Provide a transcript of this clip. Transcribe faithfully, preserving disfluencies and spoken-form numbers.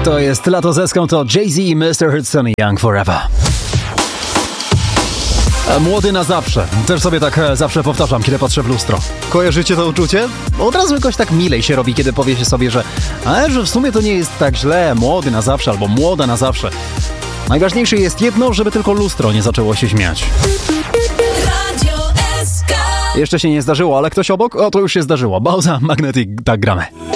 To jest Lato z Eską, to Jay-Z i mister Hudson i Young Forever. Młody na zawsze. Też sobie tak zawsze powtarzam, kiedy patrzę w lustro. Kojarzycie to uczucie? Od razu jakoś tak milej się robi, kiedy powie się sobie, że a, że w sumie to nie jest tak źle, młody na zawsze albo młoda na zawsze. Najważniejsze jest jedno, żeby tylko lustro nie zaczęło się śmiać. Radio S K. Jeszcze się nie zdarzyło, ale ktoś obok? O, to już się zdarzyło. Bauza, Magnetic, tak gramy.